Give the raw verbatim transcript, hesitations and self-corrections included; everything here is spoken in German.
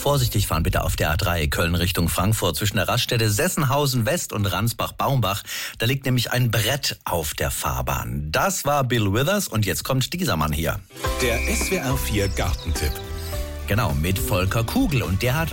Vorsichtig fahren bitte auf der A drei Köln Richtung Frankfurt zwischen der Raststätte Sessenhausen West und Ransbach-Baumbach. Da liegt nämlich ein Brett auf der Fahrbahn. Das war Bill Withers und jetzt kommt dieser Mann hier. Der S W R vier Gartentipp. Genau, mit Volker Kugel und der hat